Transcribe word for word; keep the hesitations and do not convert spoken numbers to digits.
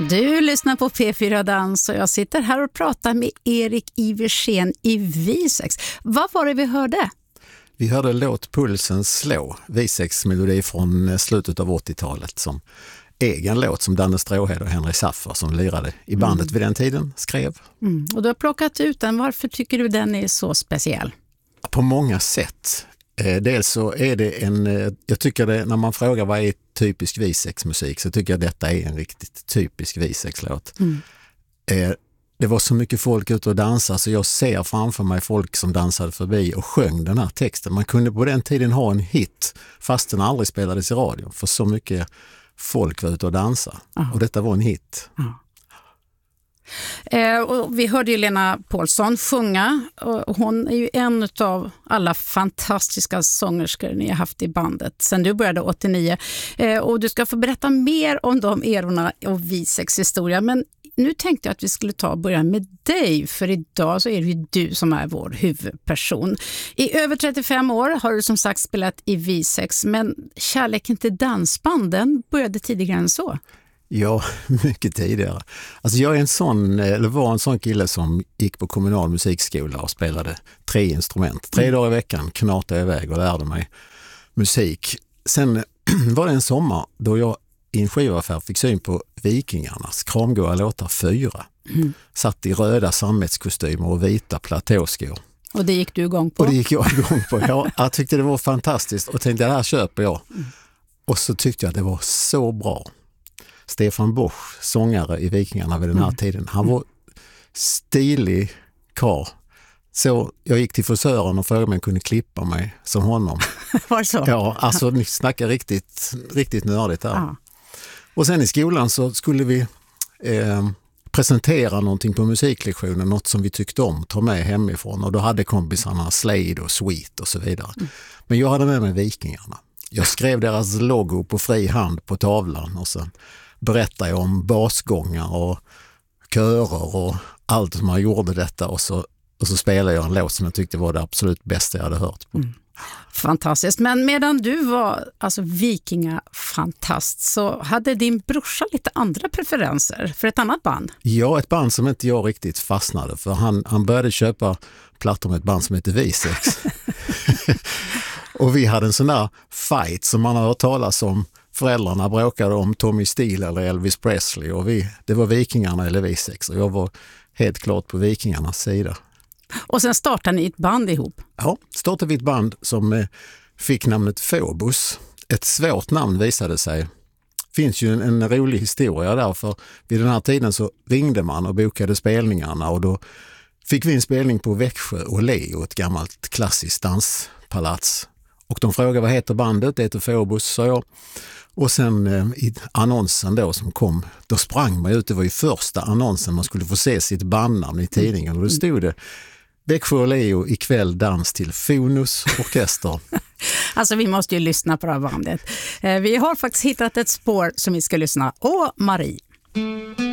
Du lyssnar på P fyra Dans och jag sitter här och pratar med Erik Iversen i V sex. Vad var det vi hörde? Vi hörde låt Pulsen slå, V sex-melodi från slutet av åttiotalet som egen låt som Danne Stråhed och Henry Saffer som lirade i bandet mm. vid den tiden skrev. Mm. Och du har plockat ut den. Varför tycker du den är så speciell? På många sätt. Eh, dels så är det en, eh, jag tycker det, när man frågar vad är typisk V sex-musik så tycker jag detta är en riktigt typisk V sex-låt. Mm. Eh, det var så mycket folk ute och dansade så jag ser framför mig folk som dansade förbi och sjöng den här texten. Man kunde på den tiden ha en hit fast den aldrig spelades i radio för så mycket folk var ute och dansade. Aha. Och detta var en hit. Eh, och vi hörde ju Lena Paulsson sjunga och hon är ju en av alla fantastiska sångerskor ni har haft i bandet sedan du började åttionio. Eh, och du ska få berätta mer om de erorna och V sex-historia. Men nu tänkte jag att vi skulle ta och börja med dig, för idag så är det ju du som är vår huvudperson. I över trettiofem år har du som sagt spelat i V sex, men kärleken till dansbanden började tidigare än så. Ja, mycket tidigare. Alltså jag är en sån, eller var en sån kille som gick på kommunal musikskola och spelade tre instrument. Tre dagar i veckan knatade jag iväg och lärde mig musik. Sen var det en sommar då jag i en skivaffär fick syn på Vikingarnas kramgoa låtar fyra. Mm. Satt i röda sammetskostymer och vita platåskor. Och det gick du igång på? Och det gick jag igång på. Jag, jag tyckte det var fantastiskt och tänkte det här köper jag. Mm. Och så tyckte jag att det var så bra. Stefan Bosch, sångare i Vikingarna vid den här mm. tiden. Han var stilig karl. Så jag gick till frisören och frågade om jag kunde klippa mig som honom. Var det så? Ja, alltså ni snackar riktigt, riktigt nördigt här. Ja. Och sen i skolan så skulle vi eh, presentera någonting på musiklektionen, något som vi tyckte om, ta med hemifrån. Och då hade kompisarna Slade och Sweet och så vidare. Mm. Men jag hade med mig Vikingarna. Jag skrev deras logo på fri hand på tavlan och sen berättade jag om basgångar och körer och allt som man gjorde detta och så, och så spelade jag en låt som jag tyckte var det absolut bästa jag hade hört på. Mm. Fantastiskt, men medan du var alltså vikingafantast så hade din brorsa lite andra preferenser för ett annat band. Ja, ett band som inte jag riktigt fastnade för. Han, han började köpa plattor med ett band som heter V sex. Och vi hade en sån där fight som man har hört talas om. Föräldrarna bråkade om Tommy Steele eller Elvis Presley och vi, det var Vikingarna eller V sex och jag var helt klart på Vikingarnas sida. Och sen startade ni ett band ihop? Ja, startade vi ett band som eh, fick namnet Phobos. Ett svårt namn visade sig. Det finns ju en, en rolig historia där, för vid den här tiden så ringde man och bokade spelningarna och då fick vi en spelning på Växjö och Leo, ett gammalt klassiskt danspalats. Och de frågade vad heter bandet, det heter Phobos, sa jag. Och sen eh, i annonsen då som kom, då sprang man ut, det var ju första annonsen man skulle få se sitt bandnamn i tidningen och då stod det Växjö och Leo ikväll dans till Fonus orkester. Alltså vi måste ju lyssna på det här bandet. Eh, vi har faktiskt hittat ett spår som vi ska lyssna. Åh, Marie.